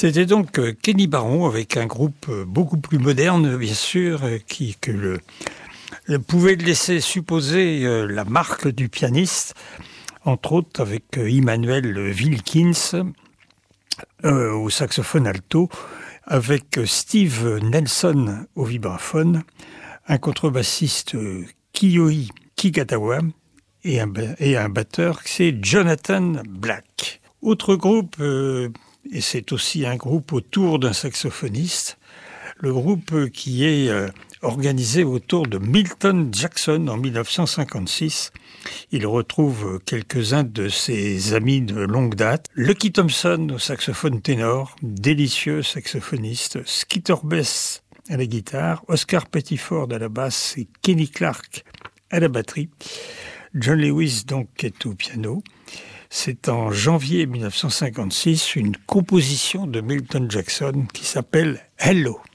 C'était donc Kenny Barron avec un groupe beaucoup plus moderne, bien sûr, pouvait laisser supposer la marque du pianiste, entre autres avec Immanuel Wilkins au saxophone alto, avec Steve Nelson au vibraphone, un contrebassiste Kiyohi Kigatawa et un batteur, c'est Jonathan Black. Autre groupe, et c'est aussi un groupe autour d'un saxophoniste, le groupe qui est organisé autour de Milton Jackson en 1956. Il retrouve quelques-uns de ses amis de longue date. Lucky Thompson au saxophone ténor, délicieux saxophoniste, Skeeter Bess à la guitare, Oscar Pettiford à la basse et Kenny Clark à la batterie. John Lewis donc est au piano. C'est en janvier 1956 une composition de Milton Jackson qui s'appelle Hello.